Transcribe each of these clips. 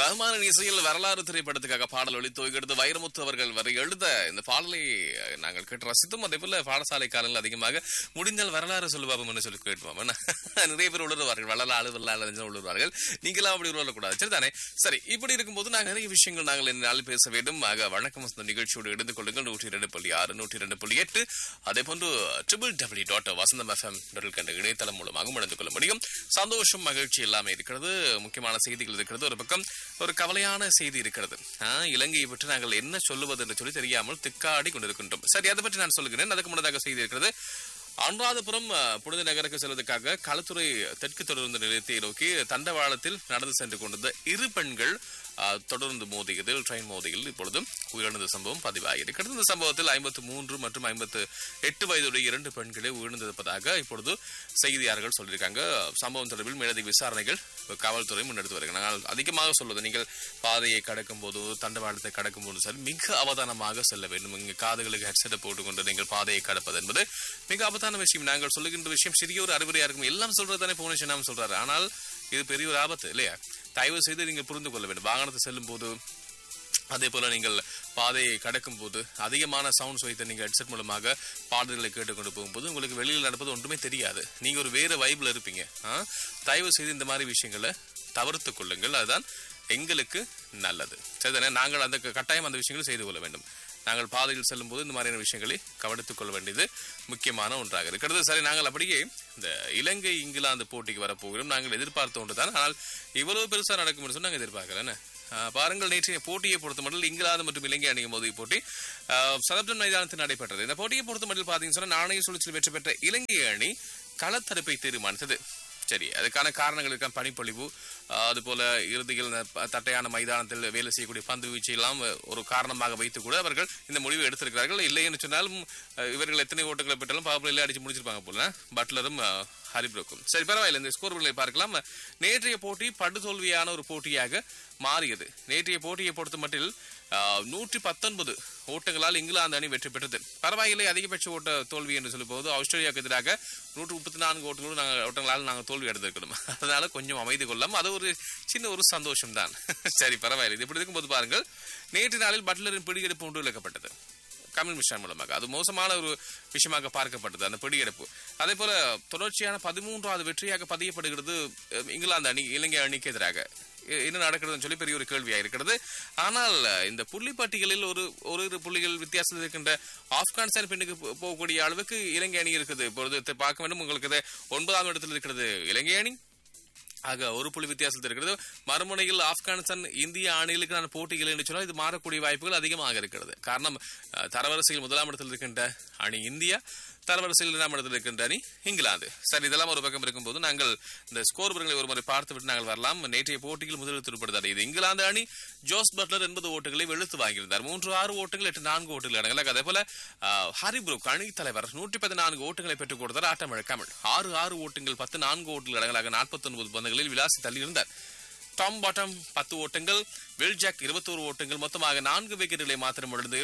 ரஹ்மானின் இசையில் வரலாறு திரைப்படத்துக்காக பாடல் ஒளித்தோய்கிறது. வைரமுத்து அவர்கள் வரை எழுத இந்த பாடலை நாங்கள் கேட்டு ரசித்தும், அதே போல பாடசாலை காலங்கள் அதிகமாக முடிந்தால் வரலாறு சொல்லுவாபம் என்று சொல்லி கேட்போம். நிறைய பேர் உணர்வார்கள், வரலாறு உணர்வார்கள். நீங்களாம் அப்படி உணரக்கூடாது, சரிதானே? சரி, இப்படி இருக்கும்போது நாங்கள் நிறைய விஷயங்கள் நாங்கள் இந்த நாள் பேச வேண்டும். ஆக வணக்கம் நிகழ்ச்சியோடு எடுத்து கொள்ளுங்கள். 102.6 102.8 அதே போன்று www.vasantham.fm என்ற இணையதளம் மூலமாக உணர்ந்து கொள்ள முடியும். சந்தோஷம், மகிழ்ச்சி எல்லாமே இருக்கிறது. முக்கியமான செய்திகள் இருக்கிறது. ஒரு பக்கம் ஒரு கவலையான செய்தி இருக்கிறது. இலங்கையை பற்றி நாங்கள் என்ன சொல்லுவது என்று சொல்லி தெரியாமல் திக்காடி கொண்டிருக்கின்றோம். சரி, அதை பற்றி நான் சொல்லுகிறேன். அதுக்கு முன்னதாக செய்தி இருக்கிறது. அனுராதபுரம் புனித நகருக்கு செல்வதற்காக களத்துறை தெற்கு தொடர்ந்து நிலையத்தை நோக்கி தண்டவாளத்தில் நடந்து சென்று கொண்டிருந்த இரு பெண்கள் தொடர்ந்து மோதியதில், ட்ரெயின் மோதியில் இப்பொழுதும் உயிரிழந்த சம்பவம் பதிவாகியிருக்கிறது. இந்த சம்பவத்தில் 53 மற்றும் 58 வயதுடைய 2 பெண்களே உயிரிழந்திருப்பதாக இப்பொழுது செய்தியாளர்கள் சொல்லியிருக்காங்க. சம்பவம் தொடர்பில் மேலதிக விசாரணைகள் காவல்துறை முன்னெடுத்து வருகிறாங்க. ஆனால் அதிகமாக சொல்வது, நீங்கள் பாதையை கடக்கும் போது, தண்டவாளத்தை கடக்கும் போது சரி, மிக அவதானமாக செல்ல வேண்டும். இங்கு காதுகளுக்கு ஹெட்செட்டை போட்டுக்கொண்டு நீங்கள் பாதையை கடப்பது என்பது மிக ஆபத்தான விஷயம். நாங்கள் சொல்லுகின்ற விஷயம் சிறிய ஒரு அறிவுரையா இருக்கும். எல்லாம் சொல்றதானே போனேஷன் சொல்றாரு, ஆனால் இது பெரிய ஒரு ஆபத்து இல்லையா? தயவு செய்து நீங்கள் புரிந்து கொள்ள வேண்டும். வாகனத்தை செல்லும் போது, அதே போல நீங்கள் பாதையை கடக்கும் போது அதிகமான சவுண்ட்ஸ் வைத்து நீங்கள் ஹெட்செட் மூலமாக பாடல்களை கேட்டுக்கொண்டு போகும்போது உங்களுக்கு வெளியில் நடப்பது ஒன்றுமே தெரியாது. நீங்க ஒரு வேற வைப்ல இருப்பீங்க. தயவு செய்து இந்த மாதிரி விஷயங்களை தவிர்த்து கொள்ளுங்கள். அதுதான் எங்களுக்கு நல்லது, சரிதானே? நாங்கள் அந்த கட்டாயம் அந்த விஷயங்களை செய்து கொள்ள வேண்டும். நாங்கள் பாதையில் செல்லும் போது இந்த மாதிரியான விஷயங்களை கவனித்துக் கொள்ள வேண்டியது முக்கியமான ஒன்றாக இருக்கிறது. சரி, நாங்கள் அப்படியே இந்த இலங்கை இங்கிலாந்து போட்டிக்கு வரப்போகிறோம். நாங்கள் எதிர்பார்த்த ஒன்றுதான், ஆனால் இவ்வளவு பெருசா நடக்கும் என்று நாங்கள் எதிர்பார்க்கல. பாருங்கள், நேற்றைய போட்டியை பொறுத்த மட்டும் இங்கிலாந்து மற்றும் இலங்கை அணியும் மோதிய போட்டி சதப்டன் மைதானத்தில் நடைபெற்றது. இந்த போட்டியை பொறுத்த மட்டும் பார்த்தீங்கன்னு சொன்னா, நாணய சுழற்சியில் வெற்றி பெற்ற இலங்கை அணி களத்தடுப்பை தீர்மானித்தது. சரி, அதுக்கான காரணங்கள் இருக்க பனிப்பொழிவு, அதுபோல இறுதியில் தட்டையான மைதானத்தில் வேலை செய்யக்கூடிய பந்து வீச்சு எல்லாம் ஒரு காரணமாக வைத்து கூட அவர்கள் இந்த முடிவை எடுத்திருக்கிறார்கள். இல்லை என்று சொன்னாலும் இவர்கள் எத்தனை ஓட்டுகளை பெற்றாலும் பாப்புலர் அடிச்சு முடிச்சிருப்பாங்க போல, பட்லரும் ஹரிப்ரோக்கும். சரி, பரவாயில்லை. இந்த ஸ்கோர்களை பார்க்கலாம். நேற்றைய போட்டி படுதோல்வியான ஒரு போட்டியாக மாறியது. நேற்றைய போட்டியை பொறுத்த மட்டில் 119 ஓட்டங்களால் இங்கிலாந்து அணி வெற்றி பெற்றது. பரவாயில்லை, அதிகபட்ச ஓட்ட தோல்வி என்று சொல்லும் போது ஆஸ்திரேலியாவுக்கு எதிராக 134 ஓட்டங்களால் நாங்கள் தோல்வி அடைந்திருக்கணும். அதனால கொஞ்சம் அமைதி கொள்ளலாம். அது ஒரு சின்ன ஒரு சந்தோஷம் தான். சரி, பரவாயில்லை. இப்படி இருக்கும்போது பாருங்கள், நேற்று நாளில் பட்லரின் பிடியெடுப்பு ஒன்று இழக்கப்பட்டது கமில் மிஷன் மூலமாக. அது மோசமான ஒரு விஷயமாக பார்க்கப்பட்டது அந்த பிடியெடுப்பு. அதே போல தொடர்ச்சியான 13வது வெற்றியாக பதியப்படுகிறது இங்கிலாந்து அணி இலங்கை அணிக்கு எதிராக. என்ன நடக்கிறதுன்னு சொல்லி பெரிய ஒரு கேள்வியாக இருக்கிறது. ஆனால் இந்த புள்ளி பட்டியலில் ஒரு புள்ளிகள் வித்தியாசத்தில் இருக்கின்ற ஆப்கானிஸ்தான் பெண்ணுக்கு போகக்கூடிய அளவுக்கு இலங்கை அணி இருக்குது. இப்பொழுது பார்க்க வேண்டும். உங்களுக்கு 9ஆம் இடத்தில் இருக்கிறது இலங்கை அணி. ஆக ஒரு புள்ளி வித்தியாசத்தில் இருக்கிறது. மறுமுனையில் ஆப்கானிஸ்தான் இந்திய அணிகளுக்கான போட்டிகள் என்று சொன்னால் இது மாறக்கூடிய வாய்ப்புகள் அதிகமாக இருக்கிறது. காரணம், தரவரிசையில் 1ஆம் இடத்தில் இருக்கின்ற அணி இந்தியா, தரவரிசையில் 2ஆம் இடத்தில் இருக்கின்ற அணி இங்கிலாந்து. சரி, இதெல்லாம் ஒரு பக்கம் இருக்கும்போது நாங்கள் இந்த ஸ்கோர் விவரங்களை ஒரு முறை பார்த்துவிட்டு நாங்கள் வரலாம். நேற்றைய போட்டியில் முதலில் திருப்படுத்தார் இது இங்கிலாந்து அணி. ஜோஸ் பட்லர் 80 ஓட்டுகளை வெளுத்து வாங்கியிருந்தார். 3-6 ஓட்டுகள் 8-4 ஓட்டுகள் அடங்கல. அதே போல ஹரிப்ரூக் அணி தலைவர் 114 ஓட்டுகளை பெற்றுக் கொடுத்தார். ஆட்டமிழ கமல் 6 ஓட்டுகள் 10-4 ஓட்டுகள் அடங்கலாக 49 பந்துகளில் விளாசி தள்ளியிருந்தார். டாம் பாட்டம் 10 ஓட்டங்கள், வில் ஜாக் 21 ஓட்டங்கள், மொத்தமாக 4 விக்கெட்டுகளை மாத்திரம் இழந்து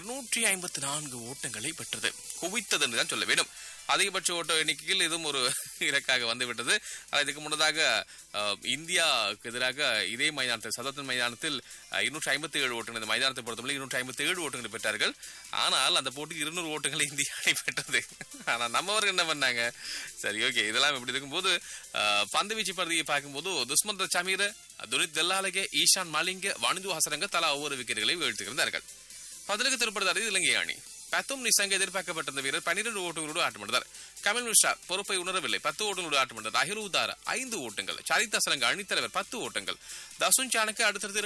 254 ஓட்டங்களை பெற்றது. குவித்தது என்று தான் சொல்ல வேண்டும். அதிகபட்ச ஓட்ட எண்ணிக்கையில் இதுவும் ஒரு இலக்காக வந்துவிட்டது. இதுக்கு முன்னதாக இந்தியாவுக்கு எதிராக இதே மைதானத்தில், சதப்டன் மைதானத்தில் 257 ஓட்டங்கள், இந்த மைதானத்தை பொறுத்தவரை 257 ஓட்டங்களை பெற்றார்கள். ஆனால் அந்த போட்டிக்கு 200 ஓட்டங்களை இந்தியா அணி பெற்றது. ஆனால் நம்மவர்கள் என்ன பண்ணாங்க? சரி, ஓகே. இதெல்லாம் எப்படி இருக்கும்போது பந்து வீச்சு பகுதியை பார்க்கும்போது துஷ்மந்த் சமீர், துனித் தெல்லாலகே, ஈஷான் மலிங்க, வாணிந்து ஹசரங்க தலா ஒவ்வொரு விக்கெட்டுகளை வீழ்த்தியிருந்தார்கள். பதிலுக்கு திருப்படுத்தார் இலங்கை அணி. பத்தும் நிசங்க எதிர்பார்க்கப்பட்ட வீரர் 12 ஓட்டுகளோடு ஆட்டமிட்டார். கமல் மிஸ்ரா பொறுப்பை உணரவில்லை, 10 ஓட்டுகளோடு ஆட்டமிட்டார். அஹிருதாரா 5 ஓட்டங்கள், சரித் அசரங்க அணித்தலைவர் 10 ஓட்டங்கள், தசுன் சானுக்கு அடுத்தடுத்து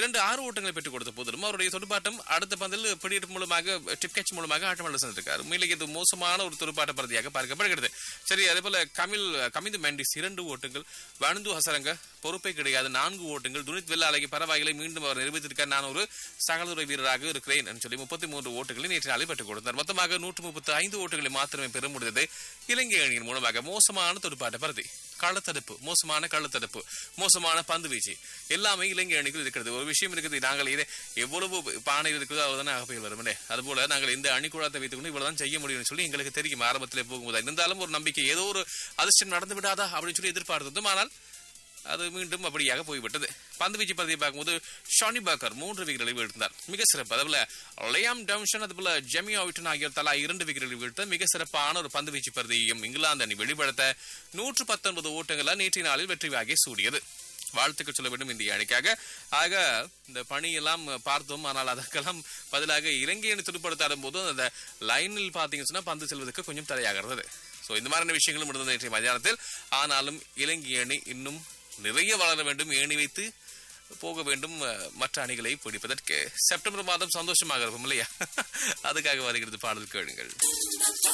6 ஓட்டங்களை பெற்றுக் கொடுத்த போதிலும் அவருடைய துடுப்பாட்டம் அடுத்த பந்தில் பிடியெடுப்பு மூலமாக, டிப் கேட்ச் மூலமாக ஆட்டமிழந்து சென்றிருக்கார். உண்மையிலேயே இது மோசமான ஒரு துடுப்பாட்ட பிரதியாக பார்க்கப்படுகிறது. சரி, அதே போல கமிந்து மெண்டிஸ் 2 ஓட்டங்கள், வாணிந்து ஹசரங்க பொறுப்பை கிடையாது 4 ஓட்டங்கள், துனித் வெள்ளாலைக்கு பரவாயில்லை, மீண்டும் அவர் நிரூபித்திருக்கார் நான் ஒரு சகலதுறை வீரராக இருக்கிறேன் என்று சொல்லி 33 ஓட்டுகளை நேற்று நாளில் பெற்றுக் கொடுத்தார். மொத்தமாக 135 ஓட்டுகளை மாத்திரமே பெற முடிந்தது இலங்கை அணியின் மூலமாக. மோசமான துடுப்பாட்ட பிரதி, களத்தடுப்பு, மோசமான களத்தடுப்பு, மோசமான பந்து வீச்சு எல்லாமே இலங்கை அணிகள் இருக்கிறது. ஒரு விஷயம் இருக்குது, நாங்கள் இதை எவ்வளவு பானை இருக்குதோ அவ்வளவுதானே அகப்பையில் வரும். அதுபோல நாங்கள் இந்த அணிக்குழாத்தை வைத்துக்கொண்டு இவ்வளவுதான் செய்ய முடியும்னு சொல்லி எங்களுக்கு தெரியும் ஆரம்பத்திலே போகும்போது. இருந்தாலும் ஒரு நம்பிக்கை, ஏதோ ஒரு அதிர்ஷ்டம் நடந்து விடாதா அப்படின்னு சொல்லி எதிர்பார்த்ததும், ஆனால் அது மீண்டும் அப்படியாக போய்விட்டது. பந்து வீச்சு பகுதியை பார்க்கும்போது ஷானி பாக்கர் 3 விக்கெட்டுகளை வீழ்த்தினார், மிக சிறப்பு. அதுபோல லியாம் டவுன்சன் அதுபோல ஜெமி ஆவிட்டன் ஆகியோர் தலா 2 விக்கெட்டுகளை வீழ்த்த மிக சிறப்பான ஒரு பந்து வீச்சு பகுதியையும் இங்கிலாந்து அணி வெளிப்படுத்த 119 ஓட்டங்களால் நேற்றைய நாளில் வெற்றி வாகை சூடியது. வாழ்த்துக்கள் சொல்ல வேண்டும் இந்திய அணிக்காக. ஆக இந்த பணியெல்லாம் பார்த்தோம், ஆனால் அதற்கெல்லாம் பதிலாக இலங்கை அணி துடுப்படுத்தாடும் போது அந்த லைனில் பார்த்தீங்கன்னா பந்து செல்வதற்கு கொஞ்சம் தடையாகிறது. ஸோ இந்த மாதிரியான விஷயங்களும் இருந்தது நேற்றைய மதியானத்தில். ஆனாலும் இலங்கை அணி இன்னும் நிறைய வளர வேண்டும், ஏணி வைத்து போக வேண்டும் மற்ற அணிகளை பிடிப்பதற்கு. செப்டம்பர் மாதம் சந்தோஷமாக இருக்கும் இல்லையா? அதுக்காக வருகிறது பாடல் கேளுங்கள்.